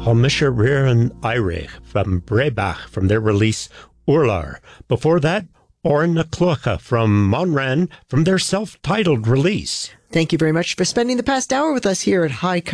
Holmischer Rieren Eirich from Brebach from their release Urlar. Before that, Oren Naklucha from Monran from their self-titled release. Thank you very much for spending the past hour with us here at High